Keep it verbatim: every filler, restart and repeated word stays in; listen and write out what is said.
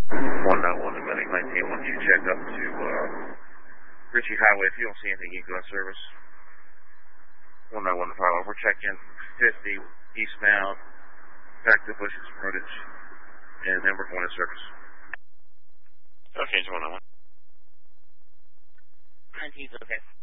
one nine one to Medic nineteen. Once you check up to uh, Ritchie Highway, if you don't see anything, you go on service. one nine one to Pilot. We're checking fifty eastbound, back to Bush's Frontage, and then we're going to service. Okay, it's one nine one. nineteen, okay.